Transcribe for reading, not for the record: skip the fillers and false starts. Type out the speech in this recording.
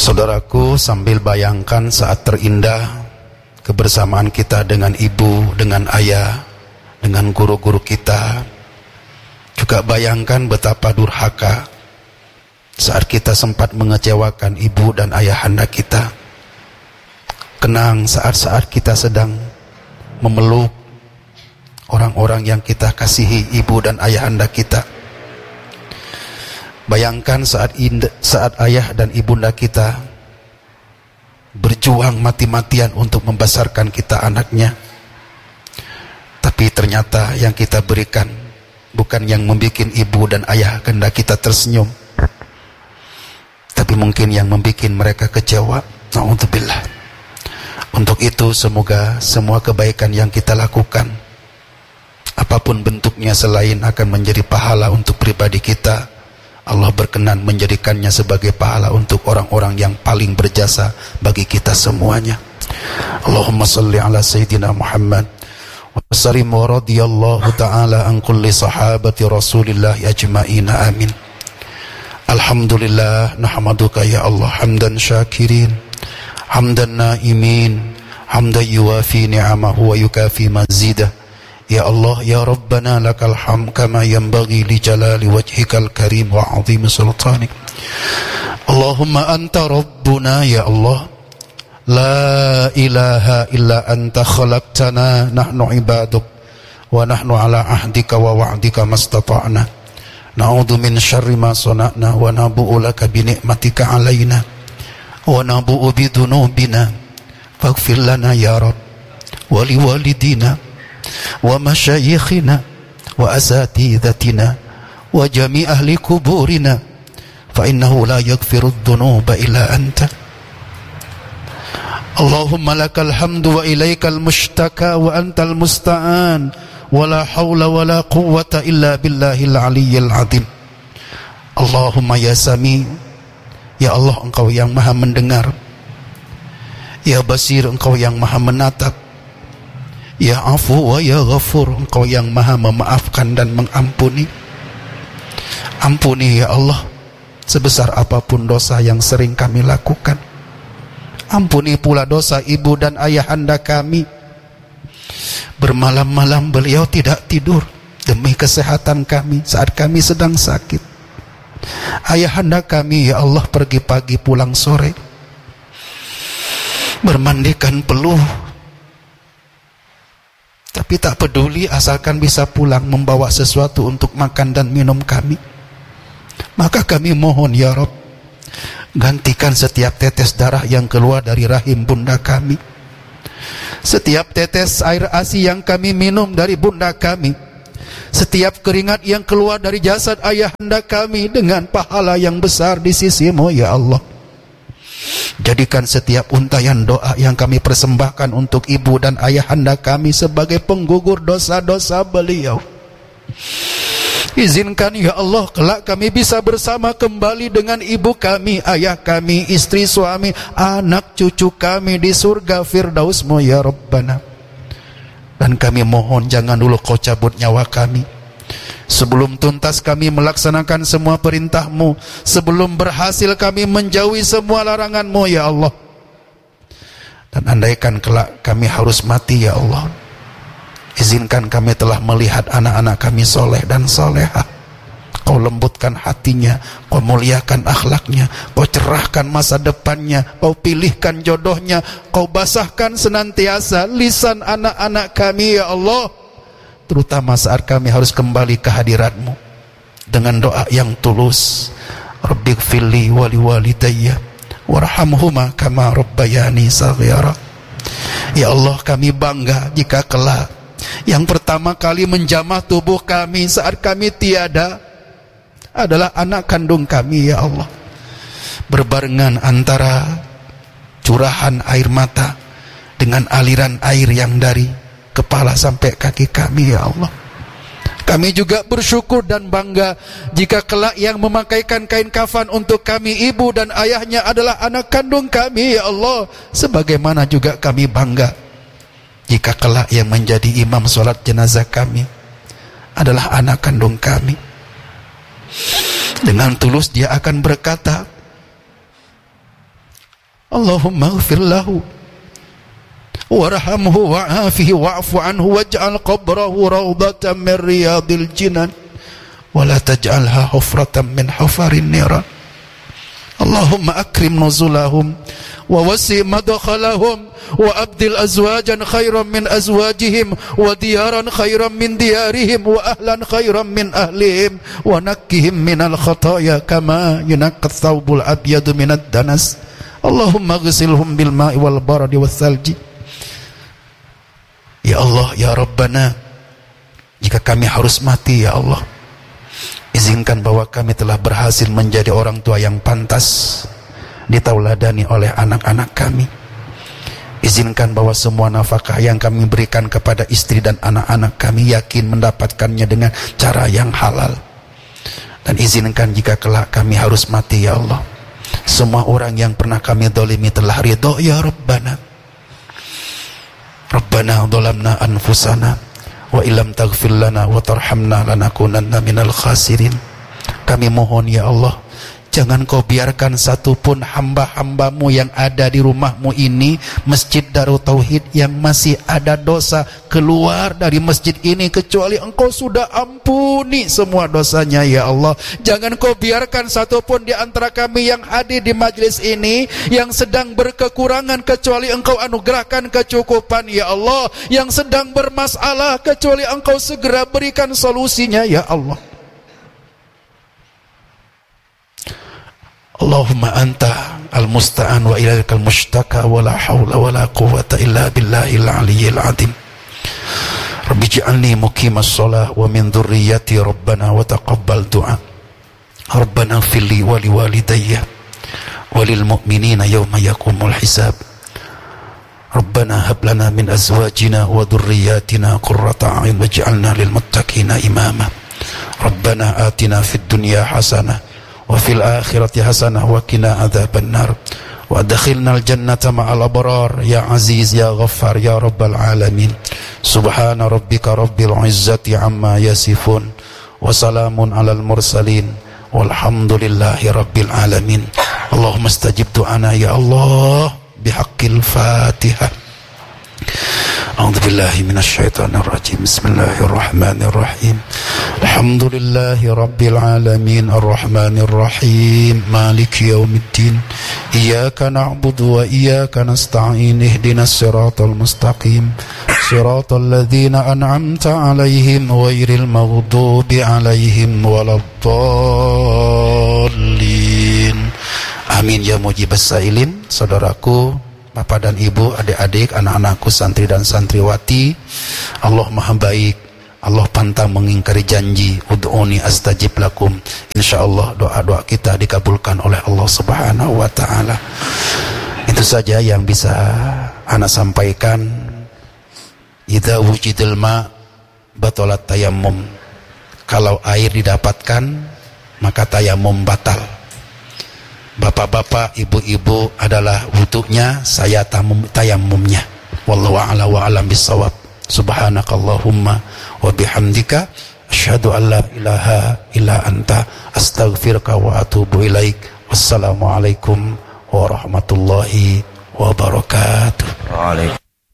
Saudaraku, sambil bayangkan saat terindah kebersamaan kita dengan ibu, dengan ayah, dengan guru-guru kita, juga bayangkan betapa durhaka saat kita sempat mengecewakan ibu dan ayahanda kita. Kenang saat-saat kita sedang memeluk orang-orang yang kita kasihi, ibu dan ayahanda kita. Bayangkan saat ayah dan ibunda kita berjuang mati-matian untuk membesarkan kita anaknya, tapi ternyata yang kita berikan bukan yang membuat ibu dan ayah kehendak kita tersenyum, tapi mungkin yang membuat mereka kecewa. Na'udzubillah. Untuk itu semoga semua kebaikan yang kita lakukan, apapun bentuknya, selain akan menjadi pahala untuk pribadi kita, Allah berkenan menjadikannya sebagai pahala untuk orang-orang yang paling berjasa bagi kita semuanya. Allahumma salli ala Sayyidina Muhammad wa sallim wa radiyallahu ta'ala an kulli sahabati Rasulillah ajma'ina, amin. Alhamdulillah, nahmaduka ya Allah hamdan syakirin, hamdan naimin, hamdan yuwafi ni'amahu wa yukafi mazidah. Ya Allah, ya Rabbana lakal hamd kama yanbaghi li jalali wajhikal karim wa azim sultanik. Allahumma anta Rabbuna ya Allah, la ilaha illa anta khalaqtana, nahnu ibaduk wa nahnu ala ahdika wa wa'dika mastata'na, na'udhu min syarri ma sana'na wa nabu'u laka bi ni'matika alaina wa nabu'u bi dhunubina faghfir lana ya Rabb wa li walidina wa masyayikhina wa asatidatina wa jami' ahli kuburina fa innahu la yaghfiru dhunuba illa anta. Allahumma lakal hamdu wa ilaikal mushtaka wa antal musta'an wa la hawla wa la quwwata illa billahil aliyyil azim. Allahumma ya Sami, ya Allah, Engkau yang maha mendengar, ya Basir, Engkau yang maha menatap, ya Afu wa ya Ghafur, Engkau yang maha memaafkan dan mengampuni. Ampuni ya Allah sebesar apapun dosa yang sering kami lakukan. Ampuni pula dosa ibu dan ayahanda kami. Bermalam-malam beliau tidak tidur demi kesehatan kami saat kami sedang sakit. Ayahanda kami ya Allah pergi pagi pulang sore, bermandikan peluh, tapi tak peduli asalkan bisa pulang membawa sesuatu untuk makan dan minum kami. Maka kami mohon ya Rabb, gantikan setiap tetes darah yang keluar dari rahim bunda kami, setiap tetes air ASI yang kami minum dari bunda kami, setiap keringat yang keluar dari jasad ayahanda kami dengan pahala yang besar di sisi-Mu ya Allah. Jadikan setiap untayan doa yang kami persembahkan untuk ibu dan ayahanda kami sebagai penggugur dosa-dosa beliau. Izinkan ya Allah kelak kami bisa bersama kembali dengan ibu kami, ayah kami, istri, suami, anak, cucu kami di surga Firdaus-Mu ya Rabbana. Dan kami mohon jangan dulu Kau cabut nyawa kami sebelum tuntas kami melaksanakan semua perintah-Mu, sebelum berhasil kami menjauhi semua larangan-Mu ya Allah. Dan andaikan kelak kami harus mati ya Allah, izinkan kami telah melihat anak-anak kami soleh dan solehah. Kau lembutkan hatinya, Kau muliakan akhlaknya, Kau cerahkan masa depannya, Kau pilihkan jodohnya, Kau basahkan senantiasa lisan anak-anak kami ya Allah. Terutama saat kami harus kembali ke hadirat-Mu dengan doa yang tulus. Rabbighfirli wa liwalidayya warhamhuma kama rabbayani shaghira. Ya Allah, kami bangga jika kelak yang pertama kali menjamah tubuh kami saat kami tiada adalah anak kandung kami ya Allah. Berbarengan antara curahan air mata dengan aliran air yang dari kepala sampai kaki kami ya Allah. Kami juga bersyukur dan bangga jika kelak yang memakaikan kain kafan untuk kami, ibu dan ayahnya adalah anak kandung kami ya Allah. Sebagaimana juga kami bangga jika kelak yang menjadi imam sholat jenazah kami adalah anak kandung kami. Dengan tulus dia akan berkata, Allahumma ighfir lahu warhamhu wa'afihi wa'fu anhu waj'al qabrahu rawdatan min riyadil jinan wa la taj'alha hufratan min hufarin niran. Allahumma akrim nuzulahum wa wasi' madkhalahum wa abdil azwajan khairan min azwajihim wa diyaran khairan min diyarihim wa ahlan khairan min ahlihim wa nakkihim minal khataya kama yunaqqa thawbul abyadu minad danas. Allahumma ghsilhum bil ma'i wal baradi was salji. Ya Allah, ya Rabbana, jika kami harus mati ya Allah, izinkan bahwa kami telah berhasil menjadi orang tua yang pantas ditauladani oleh anak-anak kami. Izinkan bahwa semua nafkah yang kami berikan kepada istri dan anak-anak kami yakin mendapatkannya dengan cara yang halal. Dan izinkan jika kelak kami harus mati ya Allah, semua orang yang pernah kami dolimi telah ridho ya Rabbana. Rabbana dhalamna anfusana wa illam taghfir lana wa tarhamna lanakunanna minal khasirin. Kami mohon ya Allah, jangan kau biarkan satupun hamba-hambamu yang ada di rumahmu ini, Masjid Darut Tauhid, yang masih ada dosa keluar dari masjid ini kecuali engkau sudah ampuni semua dosanya ya Allah. Jangan kau biarkan satupun di antara kami yang hadir di majlis ini yang sedang berkekurangan kecuali engkau anugerahkan kecukupan ya Allah. Yang sedang bermasalah kecuali engkau segera berikan solusinya ya Allah. Allahumma anta al-musta'an wa ilaikal mushtaka wa la hawla wa la quwwata illa billahil aliyyil azim. Rabbi ij'alni muqimas shalah wa min dhurriyyati rabbana wa taqabbal du'a. Rabbana ighfir li wa liwalidayya wa lil mu'minina yawma yaqumul hisab. Rabbana hab lana min azwajina wa dhurriyyatina qurrata a'yun waj'alna lil muttaqina imama. Rabbana atina fid dunya hasanah wa fil akhirati hasanah wa qina adzaban nar wa adkhilnal jannata ma'al abrar ya aziz ya ghaffar ya rabbal alamin. Subhana rabbika rabbil izzati amma yasifun wa salamun alal mursalin walhamdulillahi rabbil alamin. Allahumma istajib du'ana ya Allah bihaqqil Fatihah. A'udzu billahi minasy syaithanir rajim. Bismillahirrahmanirrahim. Alhamdulillahi rabbil alamin arrahmanir rahim maliki yaumiddin. Iyyaka na'budu wa iyyaka nasta'in ihdinas siratal mustaqim siratal ladzina an'amta 'alaihim ghairil maghdubi 'alaihim waladdallin. Amin ya mujibas sailin. Saudaraku, Bapak dan Ibu, adik-adik, anak-anakku, santri dan santriwati, Allah Maha Baik, Allah pantang mengingkari janji. Ud'uni astajib lakum. Insyaallah doa-doa kita dikabulkan oleh Allah Subhanahu wa taala. Itu saja yang bisa ana sampaikan. Idza wujidal ma batalat tayammum. Kalau air didapatkan, maka tayamum batal. Bapak-bapak, ibu-ibu adalah wudunya, saya tayamumnya. Wallahu a'lam wa a'lam bissawab. Subhanakallahumma wa bihamdika asyhadu an la ilaha illa anta astaghfiruka wa atubu ilaik. Wassalamualaikum warahmatullahi wabarakatuh. Waalaikumsalam.